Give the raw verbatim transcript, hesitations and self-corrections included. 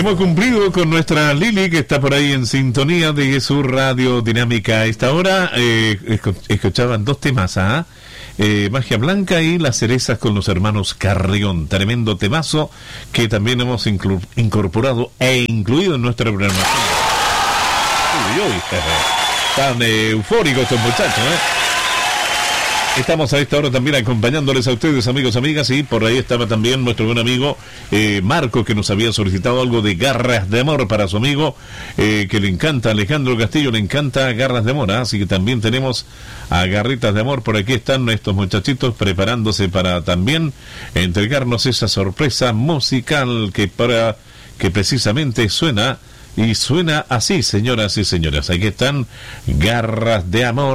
Hemos cumplido con nuestra Lili, que está por ahí en sintonía de su radio dinámica. A esta hora eh, escuchaban dos temas, ¿ah? Eh, Magia Blanca y Las Cerezas con los hermanos Carrión. Tremendo temazo que también hemos inclu- incorporado e incluido en nuestra programación. Uy, uy, tan eh, eufóricos estos muchachos, ¿eh? Estamos a esta hora también acompañándoles a ustedes, amigos, amigas, y por ahí estaba también nuestro buen amigo eh, Marco, que nos había solicitado algo de Garras de Amor para su amigo, eh, que le encanta, Alejandro Castillo, le encanta Garras de Amor, ¿eh? Así que también tenemos a Garritas de Amor. Por aquí están estos muchachitos preparándose para también entregarnos esa sorpresa musical que, para, que precisamente suena, y suena así, señoras y señores. Aquí están Garras de Amor.